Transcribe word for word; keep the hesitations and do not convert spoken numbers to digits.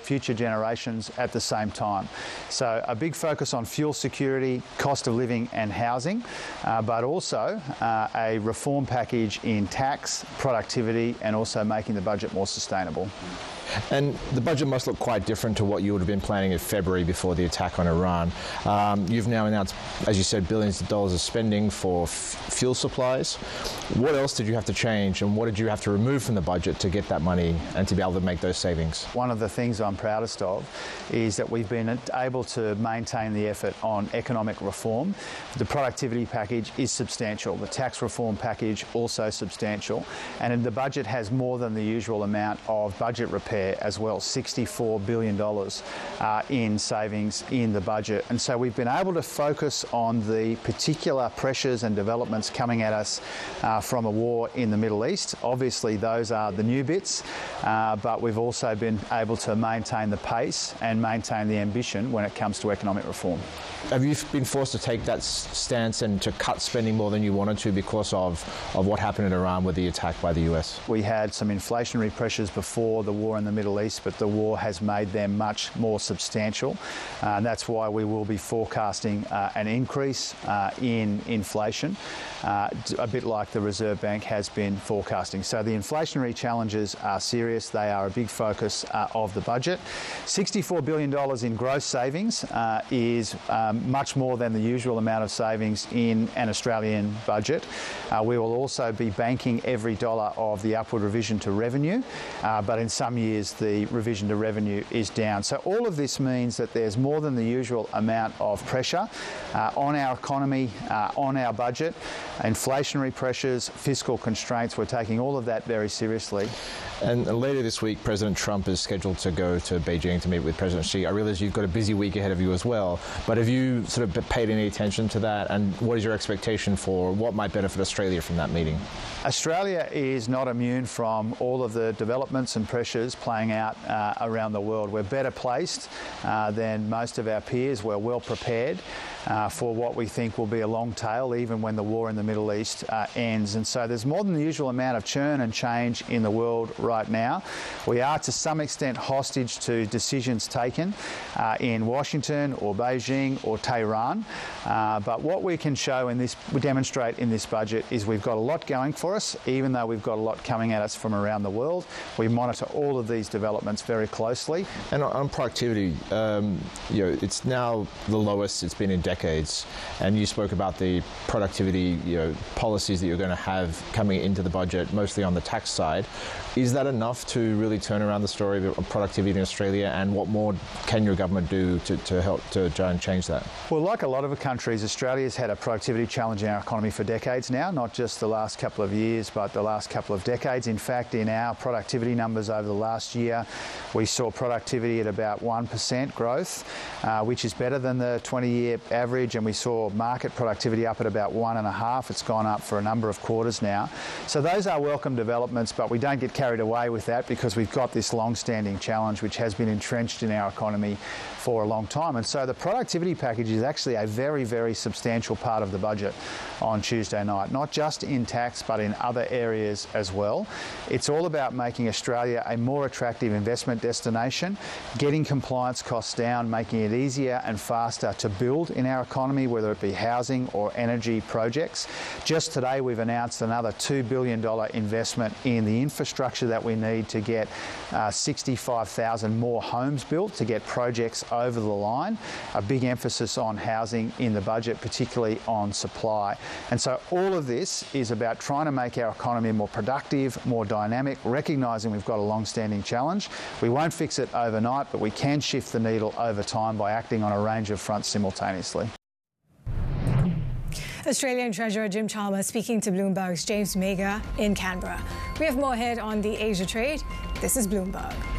future generations at the same time. So a big focus on fuel security, cost of living and housing, uh, but also uh, a reform package in tax, productivity and also making the budget more sustainable. And the budget must look quite different to what you would have been planning in February before the attack on Iran. Um, you've now announced, as you said, billions of dollars of spending for f fuel supplies. What else did you have to change and what did you have to remove from the budget to get that money and to be able to make those savings? One of the things I'm proudest of is that we've been able to maintain the effort on economic reform. The productivity package is substantial. The tax reform package also substantial. And the budget has more than the usual amount of budget repair as well, sixty-four billion dollars uh, in savings in the budget. And so we've been able to focus on the particular pressures and developments coming at us uh, from a war in the Middle East. Obviously those are the new bits, uh, but we've also been able to maintain the pace and maintain the ambition when it comes to economic reform. Have you been forced to take that stance and to cut spending more than you wanted to because of, of what happened in Iran with the attack by the U S? We had some inflationary pressures before the war in the Middle East, but the war has made them much more substantial. Uh, and that's why we will be forecasting uh, an increase uh, in inflation, uh, a bit like the Reserve Bank has been forecasting. So the inflationary challenges are serious. They are a big focus uh, of the budget. sixty-four billion dollars in gross savings uh, is um, much more than the usual amount of savings in an Australian budget. Uh, we will also be banking every dollar of the upward revision to revenue, uh, but in some years the revision to revenue is down. So all of this means that there's more than the usual amount of pressure uh, on our economy, uh, on our budget, inflationary pressures, fiscal constraints. We're taking all of that very seriously. And later this week, President Trump is scheduled to go to Beijing to meet with President Xi. I realise you've got a busy week ahead of you as well, but have you sort of paid any attention to that? And what is your expectation for what might benefit Australia from that meeting? Australia is not immune from all of the developments and pressures playing out uh, around the world. We're better placed uh, than most of our peers. We're well prepared uh, for what we think will be a long tail, even when the war in the Middle East uh, ends. And so there's more than the usual amount of churn and change in the world right now. We are to some extent hostage to decisions taken uh, in Washington or Beijing or Tehran. Uh, but what we can show in this, we demonstrate in this budget is we've got a lot going for us, even though we've got a lot coming at us from around the world. We monitor all of these developments very closely. And on productivity, um, you know, it's now the lowest it's been in decades. And you spoke about the productivity, you know, policies that you're going to have coming into the budget, mostly on the tax side. Is that enough to really turn around the story of productivity in Australia? And what more can your government do to, to help to try and change that? Well, like a lot of countries, Australia's had a productivity challenge in our economy for decades now, not just the last couple of years, but the last couple of decades. In fact, in our productivity numbers over the last year, we saw productivity at about one percent growth, uh, which is better than the twenty-year average, and we saw market productivity up at about one and a half. It's gone up for a number of quarters now. So those are welcome developments, but we don't get carried away with that because we've got this long-standing challenge which has been entrenched in our economy for a long time. And so the productivity package is actually a very, very substantial part of the budget on Tuesday night, not just in tax but in other areas as well. It's all about making Australia a more attractive investment destination, getting compliance costs down, making it easier and faster to build in our economy, whether it be housing or energy projects. Just today we've announced another two billion dollars investment in the infrastructure that we need to get uh, sixty-five thousand more homes built, to get projects over the line. A big emphasis on housing in the budget, particularly on supply. And so all of this is about trying to make our economy more productive, more dynamic, recognising we've got a long-standing challenge. We won't fix it overnight, but we can shift the needle over time by acting on a range of fronts simultaneously. Australian Treasurer Jim Chalmers speaking to Bloomberg's James Mega in Canberra. We have more ahead on the Asia trade. This is Bloomberg.